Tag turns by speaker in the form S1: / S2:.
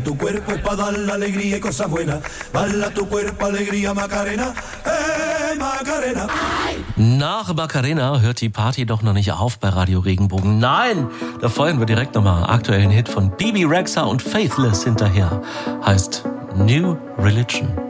S1: tu cuerpo es para dar la alegría y cosas buenas. Baila tu cuerpo, alegría, Macarena, Macarena.
S2: Nach Macarena hört die Party doch noch nicht auf bei Radio Regenbogen. Nein, da feuern wir direkt nochmal aktuellen Hit von Bebe Rexha und Faithless hinterher. Heißt New Religion.